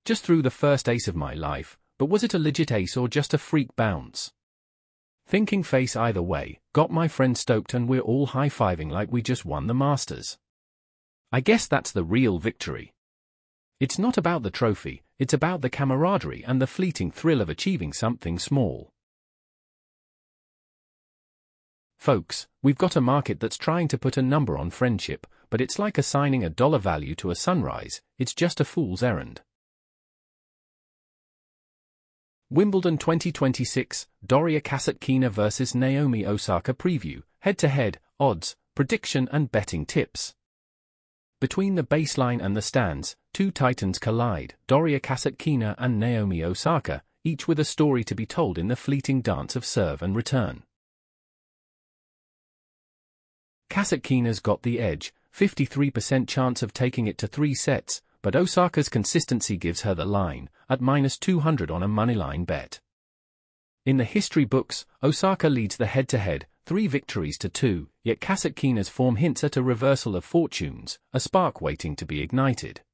Just threw the first ace of my life, but was it a legit ace or just a freak bounce? Thinking face either way, got my friend stoked and we're all high-fiving like we just won the Masters. I guess that's the real victory. It's not about the trophy, it's about the camaraderie and the fleeting thrill of achieving something small. Folks, we've got a market that's trying to put a number on friendship, but it's like assigning a dollar value to a sunrise, it's just a fool's errand. Wimbledon 2026, Doria Kasatkina vs Naomi Osaka preview, head-to-head, odds, prediction and betting tips. Between the baseline and the stands, two titans collide, Doria Kasatkina and Naomi Osaka, each with a story to be told in the fleeting dance of serve and return. Kasatkina's got the edge, 53% chance of taking it to 3 sets, but Osaka's consistency gives her the line, at -200 on a moneyline bet. In the history books, Osaka leads the head-to-head, 3 victories to 2, yet Kasatkina's form hints at a reversal of fortunes, a spark waiting to be ignited.